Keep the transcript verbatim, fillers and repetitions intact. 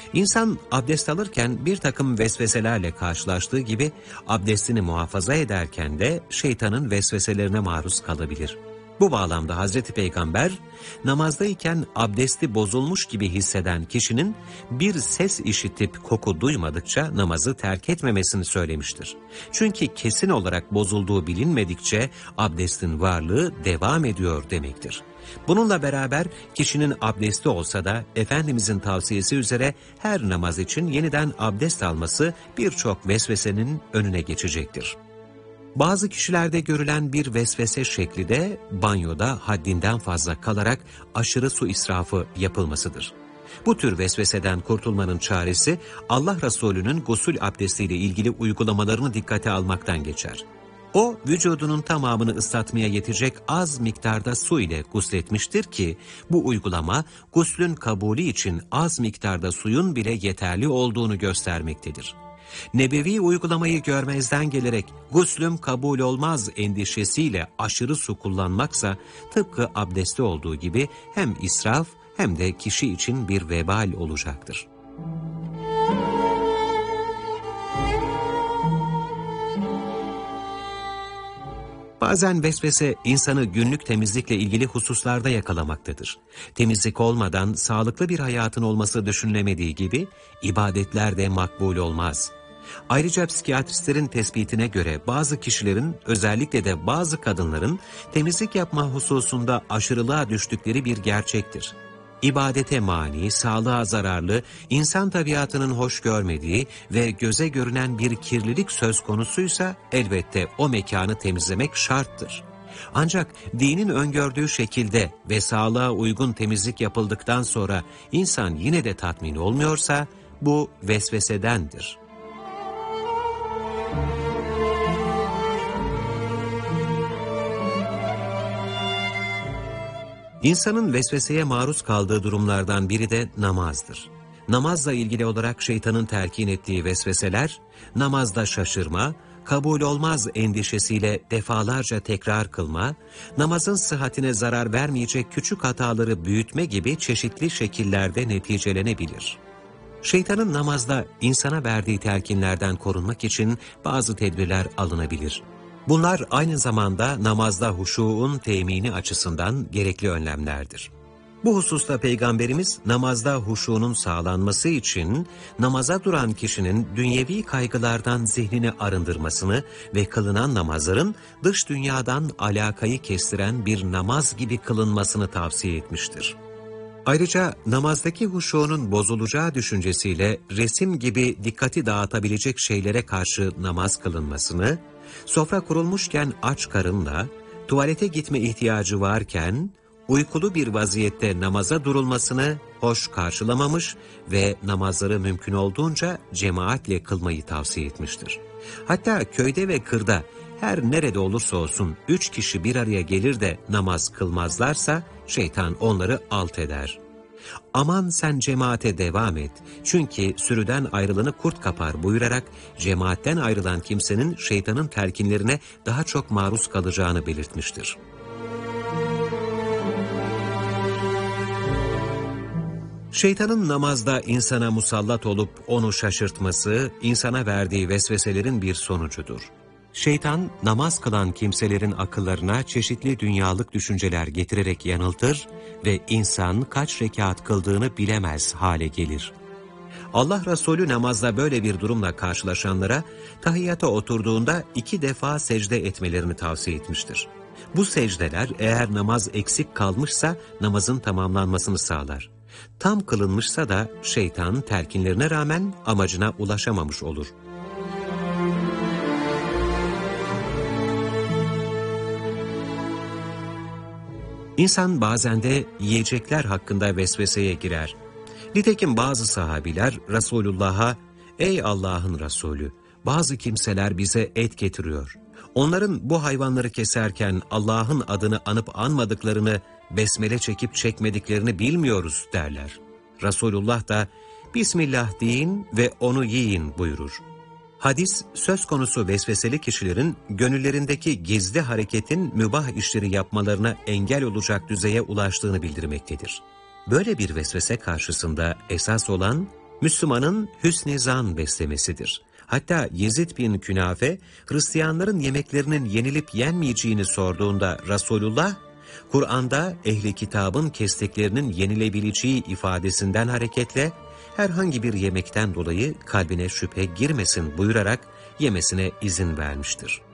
İnsan abdest alırken bir takım vesveselerle karşılaştığı gibi abdestini muhafaza ederken de şeytanın vesveselerine maruz kalabilir. Bu bağlamda Hazreti Peygamber, namazdayken abdesti bozulmuş gibi hisseden kişinin bir ses işitip koku duymadıkça namazı terk etmemesini söylemiştir. Çünkü kesin olarak bozulduğu bilinmedikçe abdestin varlığı devam ediyor demektir. Bununla beraber kişinin abdesti olsa da Efendimizin tavsiyesi üzere her namaz için yeniden abdest alması birçok vesvesenin önüne geçecektir. Bazı kişilerde görülen bir vesvese şekli de banyoda haddinden fazla kalarak aşırı su israfı yapılmasıdır. Bu tür vesveseden kurtulmanın çaresi Allah Resulü'nün gusül abdestiyle ilgili uygulamalarını dikkate almaktan geçer. O, vücudunun tamamını ıslatmaya yetecek az miktarda su ile gusletmiştir ki, bu uygulama guslün kabulü için az miktarda suyun bile yeterli olduğunu göstermektedir. Nebevi uygulamayı görmezden gelerek guslüm kabul olmaz endişesiyle aşırı su kullanmaksa, tıpkı abdesti olduğu gibi hem israf hem de kişi için bir vebal olacaktır. Bazen vesvese insanı günlük temizlikle ilgili hususlarda yakalamaktadır. Temizlik olmadan sağlıklı bir hayatın olması düşünülemediği gibi ibadetler de makbul olmaz. Ayrıca psikiyatristlerin tespitine göre bazı kişilerin, özellikle de bazı kadınların temizlik yapma hususunda aşırılığa düştükleri bir gerçektir. İbadete mani, sağlığa zararlı, insan tabiatının hoş görmediği ve göze görünen bir kirlilik söz konusuysa elbette o mekanı temizlemek şarttır. Ancak dinin öngördüğü şekilde ve sağlığa uygun temizlik yapıldıktan sonra insan yine de tatmin olmuyorsa bu vesvesedendir. İnsanın vesveseye maruz kaldığı durumlardan biri de namazdır. Namazla ilgili olarak şeytanın telkin ettiği vesveseler, namazda şaşırma, kabul olmaz endişesiyle defalarca tekrar kılma, namazın sıhhatine zarar vermeyecek küçük hataları büyütme gibi çeşitli şekillerde neticelenebilir. Şeytanın namazda insana verdiği telkinlerden korunmak için bazı tedbirler alınabilir. Bunlar aynı zamanda namazda huşuğun temini açısından gerekli önlemlerdir. Bu hususta Peygamberimiz namazda huşuğunun sağlanması için namaza duran kişinin dünyevi kaygılardan zihnini arındırmasını ve kılınan namazların dış dünyadan alakayı kestiren bir namaz gibi kılınmasını tavsiye etmiştir. Ayrıca namazdaki huşuğunun bozulacağı düşüncesiyle resim gibi dikkati dağıtabilecek şeylere karşı namaz kılınmasını, sofra kurulmuşken aç karınla, tuvalete gitme ihtiyacı varken uykulu bir vaziyette namaza durulmasını hoş karşılamamış ve namazları mümkün olduğunca cemaatle kılmayı tavsiye etmiştir. Hatta köyde ve kırda her nerede olursa olsun üç kişi bir araya gelir de namaz kılmazlarsa şeytan onları alt eder. Aman sen cemaate devam et, çünkü sürüden ayrılanı kurt kapar buyurarak cemaatten ayrılan kimsenin şeytanın telkinlerine daha çok maruz kalacağını belirtmiştir. Şeytanın namazda insana musallat olup onu şaşırtması, insana verdiği vesveselerin bir sonucudur. Şeytan, namaz kılan kimselerin akıllarına çeşitli dünyalık düşünceler getirerek yanıltır ve insan kaç rekat kıldığını bilemez hale gelir. Allah Resulü namazda böyle bir durumla karşılaşanlara, tahiyyata oturduğunda iki defa secde etmelerini tavsiye etmiştir. Bu secdeler eğer namaz eksik kalmışsa namazın tamamlanmasını sağlar. Tam kılınmışsa da şeytan telkinlerine rağmen amacına ulaşamamış olur. İnsan bazen de yiyecekler hakkında vesveseye girer. Nitekim bazı sahabiler Resulullah'a, "Ey Allah'ın Resulü, bazı kimseler bize et getiriyor. Onların bu hayvanları keserken Allah'ın adını anıp anmadıklarını, besmele çekip çekmediklerini bilmiyoruz" derler. Resulullah da, "Bismillah deyin ve onu yiyin" buyurur. Hadis, söz konusu vesveseli kişilerin gönüllerindeki gizli hareketin mübah işleri yapmalarına engel olacak düzeye ulaştığını bildirmektedir. Böyle bir vesvese karşısında esas olan Müslümanın hüsn-i zan beslemesidir. Hatta Yezid bin Künafe, Hristiyanların yemeklerinin yenilip yenmeyeceğini sorduğunda Resulullah, Kur'an'da ehli kitabın kestiklerinin yenilebileceği ifadesinden hareketle, herhangi bir yemekten dolayı kalbine şüphe girmesin buyurarak yemesine izin vermiştir.